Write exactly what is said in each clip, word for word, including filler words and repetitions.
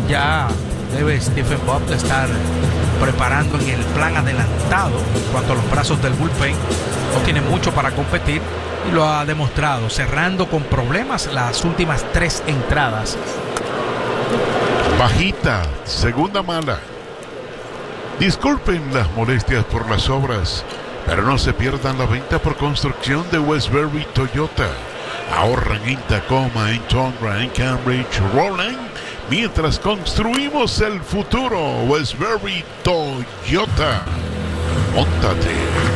ya debe Stephen Vogt estar preparando en el plan adelantado en cuanto a los brazos del bullpen. No tiene mucho para competir y lo ha demostrado, cerrando con problemas las últimas tres entradas. Bajita, segunda mala. Disculpen las molestias por las obras, pero no se pierdan la venta por construcción de Westbury Toyota. Ahorran en Tacoma, en Tundra, en Cambridge, Roland, mientras construimos el futuro. Westbury Toyota. Móntate.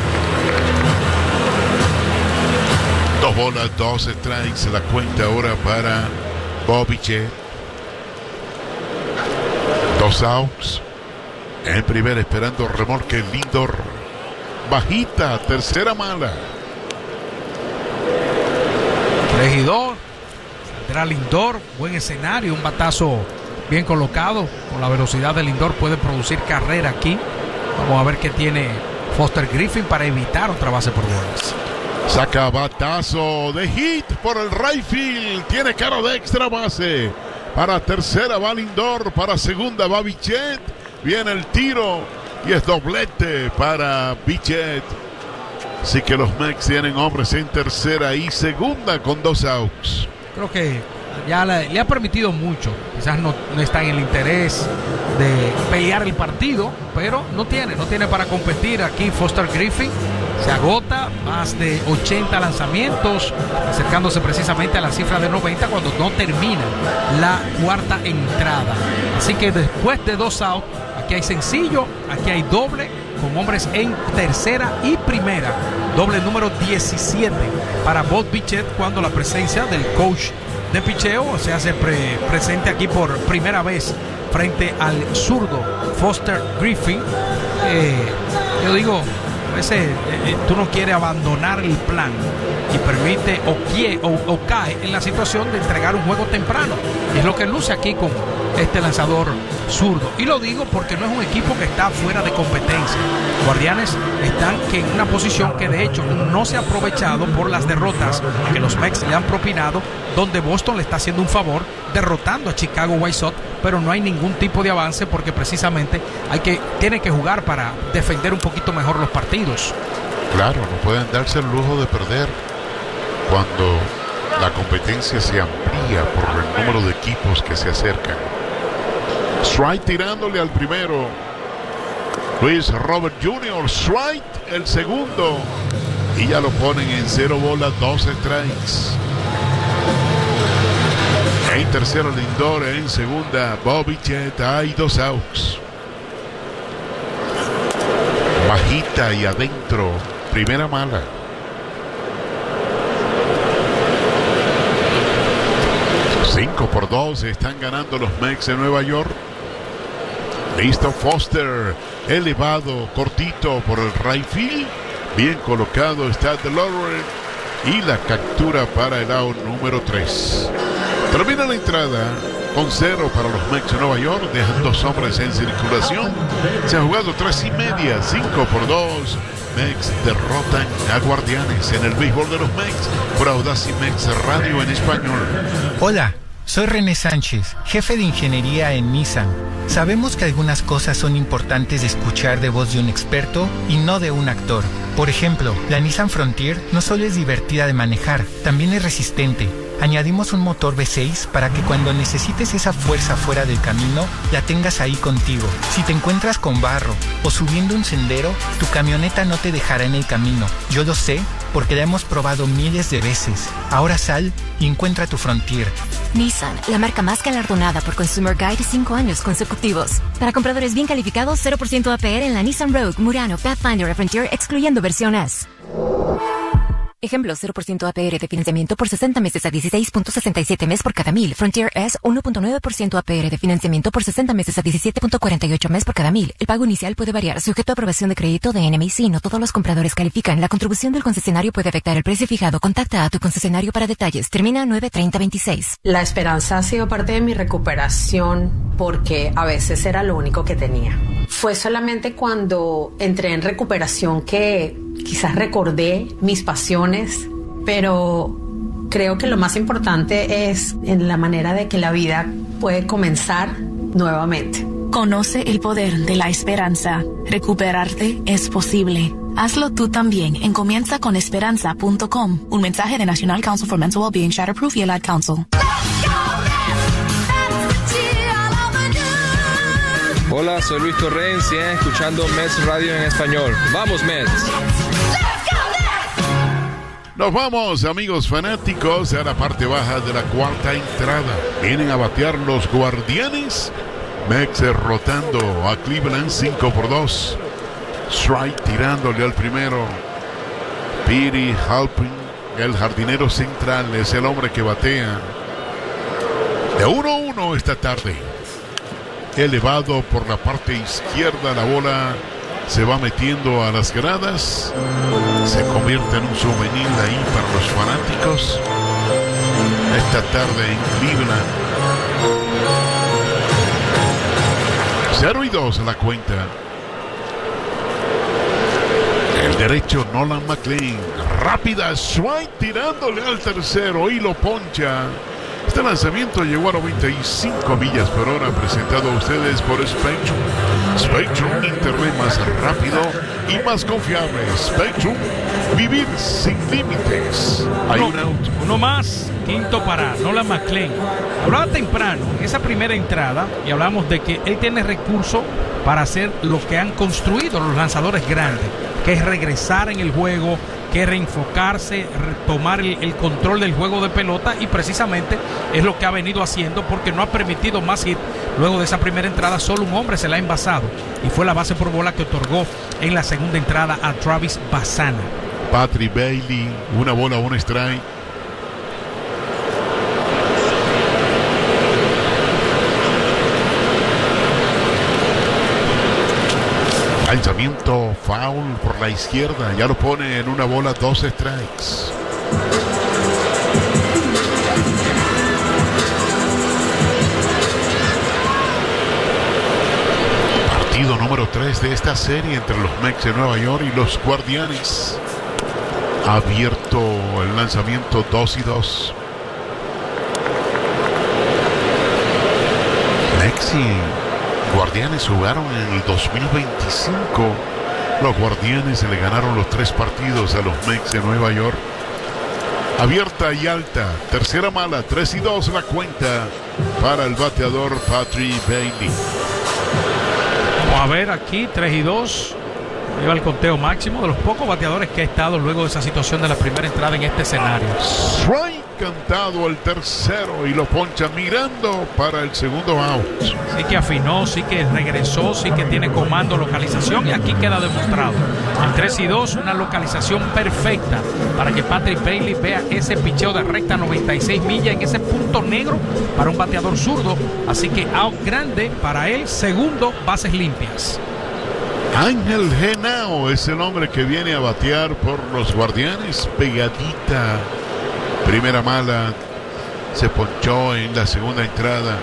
Dos bolas, dos strikes. La cuenta ahora para Bo Bichette. Dos outs. En primera esperando remolque Lindor. Bajita, tercera mala. Regidor, saldrá Lindor, buen escenario, un batazo bien colocado. Con la velocidad de Lindor puede producir carrera aquí. Vamos a ver qué tiene Foster Griffin para evitar otra base por bolas. Saca batazo de hit por el right field. Tiene cara de extra base. Para tercera va Lindor, para segunda va Bichette. Viene el tiro y es doblete para Bichette. Así que los Mets tienen hombres en tercera y segunda con dos outs. Creo que ya le, le ha permitido mucho. Quizás no, no está en el interés de pelear el partido, pero no tiene, no tiene para competir aquí Foster Griffin. Se agota, más de ochenta lanzamientos, acercándose precisamente a la cifra de noventa cuando no termina la cuarta entrada. Así que después de dos outs, aquí hay sencillo, aquí hay doble, con hombres en tercera y primera. Doble número diecisiete para Bo Bichette cuando la presencia del coach de picheo se hace pre- presente aquí por primera vez frente al zurdo Foster Griffin. Eh, yo digo, a veces eh, tú no quieres abandonar el plan y permite o, quiere, o, o cae en la situación de entregar un juego temprano. Y es lo que luce aquí con este lanzador zurdo. Y lo digo porque no es un equipo que está fuera de competencia. Guardianes están en una posición que de hecho no se ha aprovechado por las derrotas que los Mets le han propinado, donde Boston le está haciendo un favor derrotando a Chicago White Sox, pero no hay ningún tipo de avance porque precisamente hay que, tiene que jugar para defender un poquito mejor los partidos. Claro, no pueden darse el lujo de perder cuando la competencia se amplía por el número de equipos que se acercan. Strike tirándole al primero. Luis Robert junior Strike el segundo. Y ya lo ponen en cero bolas, dos strikes. En tercero Lindor, en segunda Bo Bichette. Hay dos outs. Bajita y adentro. Primera mala. cinco por dos están ganando los Mets de Nueva York. Listo Foster, elevado, cortito por el right field. Bien colocado está DeLauren y la captura para el out número tres. Termina la entrada con cero para los Mets de Nueva York. Dejan dos hombres en circulación. Se ha jugado tres y media, cinco por dos. Mets derrotan a Guardianes en el béisbol de los Mets por Audacy Mets Radio en español. Hola, soy René Sánchez, jefe de ingeniería en Nissan. Sabemos que algunas cosas son importantes de escuchar de voz de un experto y no de un actor. Por ejemplo, la Nissan Frontier no solo es divertida de manejar, también es resistente. Añadimos un motor V seis para que cuando necesites esa fuerza fuera del camino, la tengas ahí contigo. Si te encuentras con barro o subiendo un sendero, tu camioneta no te dejará en el camino. Yo lo sé porque la hemos probado miles de veces. Ahora sal y encuentra tu Frontier. Nissan, la marca más galardonada por Consumer Guide cinco años consecutivos. Para compradores bien calificados, cero por ciento A P R en la Nissan Rogue, Murano, Pathfinder y Frontier, excluyendo versión S. Ejemplo, cero por ciento A P R de financiamiento por sesenta meses a dieciséis punto sesenta y siete mes por cada mil. Frontier S, uno punto nueve por ciento A P R de financiamiento por sesenta meses a diecisiete punto cuarenta y ocho mes por cada mil. El pago inicial puede variar, sujeto a aprobación de crédito de N M I C. No todos los compradores califican. La contribución del concesionario puede afectar el precio fijado. Contacta a tu concesionario para detalles. Termina nueve treinta veintiséis. La esperanza ha sido parte de mi recuperación porque a veces era lo único que tenía. Fue solamente cuando entré en recuperación que quizás recordé mis pasiones, pero creo que lo más importante es en la manera de que la vida puede comenzar nuevamente. Conoce el poder de la esperanza. Recuperarte es posible. Hazlo tú también en comienza con esperanza punto com. Un mensaje de National Council for Mental Wellbeing, Shatterproof y el Ad Council. Hola, soy Luis Torrens y están escuchando Mets Radio en español. ¡Vamos, Mets! Nos vamos, amigos fanáticos, a la parte baja de la cuarta entrada. Vienen a batear los Guardianes. Mex rotando a Cleveland cinco por dos. Strike tirándole al primero. Petey Halpin, el jardinero central, es el hombre que batea. De uno a uno esta tarde. Elevado por la parte izquierda, la bola se va metiendo a las gradas. Se convierte en un souvenir ahí para los fanáticos. Esta tarde en Cleveland. cero y dos la cuenta. El derecho Nolan McLean. Rápida strike tirándole al tercero y lo poncha. Este lanzamiento llegó a noventa y cinco millas por hora, presentado a ustedes por Spectrum. Spectrum, internet más rápido y más confiable. Spectrum, vivir sin límites. Hay uno, un out. Uno más, quinto para Nolan McLean. Hablaba temprano, en esa primera entrada, y hablamos de que él tiene recursos para hacer lo que han construido los lanzadores grandes, que es regresar en el juego, que reenfocarse, retomar el, el control del juego de pelota, y precisamente es lo que ha venido haciendo, porque no ha permitido más hit. Luego de esa primera entrada solo un hombre se la ha envasado y fue la base por bola que otorgó en la segunda entrada a Travis Bassana. Patrick Bailey, una bola, un strike. Lanzamiento foul por la izquierda, ya lo pone en una bola, dos strikes. Partido número tres de esta serie entre los Mets de Nueva York y los Guardianes. Abierto el lanzamiento, dos y dos. Mets y Guardianes jugaron en el dos mil veinticinco. Los Guardianes le ganaron los tres partidos a los Mets de Nueva York. Abierta y alta, tercera mala, tres y dos la cuenta para el bateador Patrick Bailey. Vamos a ver aquí, tres y dos. Lleva el conteo máximo de los pocos bateadores que ha estado luego de esa situación de la primera entrada en este escenario. Strike cantado al tercero y lo poncha mirando para el segundo out. Sí que afinó, sí que regresó, sí que tiene comando, localización, y aquí queda demostrado. El tres y dos, una localización perfecta para que Patrick Bailey vea ese picheo de recta noventa y seis millas en ese punto negro para un bateador zurdo. Así que out grande para él, segundo, bases limpias. Ángel Genao es el hombre que viene a batear por los Guardianes. Pegadita. Primera mala. Se ponchó en la segunda entrada.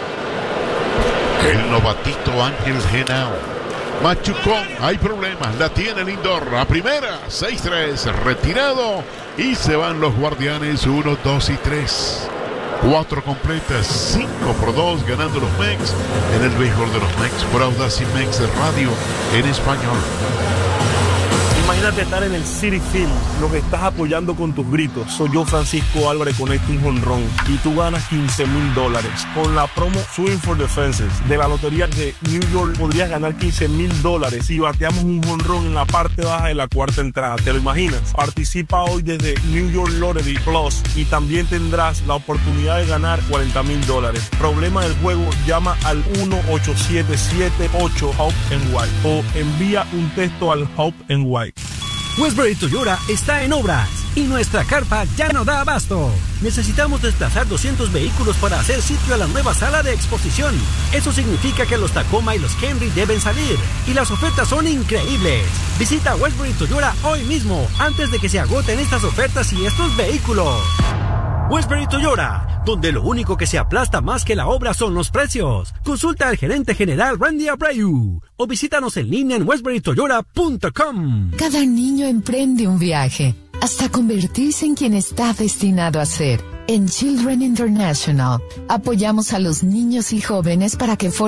El novatito Ángel Genao. Machucón. Hay problemas. La tiene Lindor. A primera. seis tres. Retirado. Y se van los Guardianes. uno, dos y tres. Cuatro completas, cinco por dos, ganando los Mets en el béisbol de los Mets por Audacy Mets Radio en español. Imagínate estar en el Citi Field, lo que estás apoyando con tus gritos. Soy yo, Francisco Álvarez, conecto un jonrón y tú ganas quince mil dólares. Con la promo Swing for the Fences de la lotería de New York podrías ganar quince mil dólares si bateamos un jonrón en la parte baja de la cuarta entrada. ¿Te lo imaginas? Participa hoy desde New York Lottery Plus y también tendrás la oportunidad de ganar cuarenta mil dólares. Problema del juego, llama al uno ocho siete siete ocho Hope N Y o envía un texto al Hope N Y. Westbury Toyota está en obras y nuestra carpa ya no da abasto. Necesitamos desplazar doscientos vehículos para hacer sitio a la nueva sala de exposición. Eso significa que los Tacoma y los Camry deben salir y las ofertas son increíbles. Visita Westbury Toyota hoy mismo antes de que se agoten estas ofertas y estos vehículos. Westbury Toyota, donde lo único que se aplasta más que la obra son los precios. Consulta al gerente general Randy Abreu o visítanos en línea en westbury toyota punto com. Cada niño emprende un viaje hasta convertirse en quien está destinado a ser. En Children International, apoyamos a los niños y jóvenes para que formen